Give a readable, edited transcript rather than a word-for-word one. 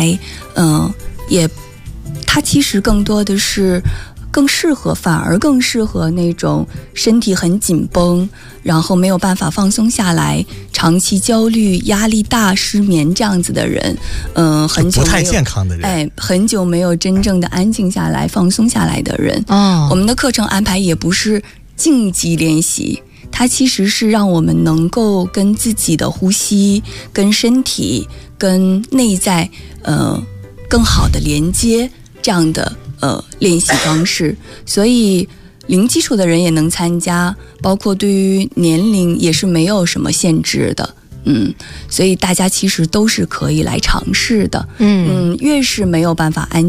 排，它其实更多的是反而更适合那种身体很紧绷，然后没有办法放松下来，长期焦虑、压力大、失眠这样子的人，很久不太健康的人， 很久没有真正的安静下来、放松下来的人。我们的课程安排也不是竞技练习，它其实是让我们能够跟自己的呼吸、跟身体、跟内在更好的连接这样的练习方式，所以零基础的人也能参加，包括对于年龄也是没有什么限制的。所以大家其实都是可以来尝试的。越是没有办法安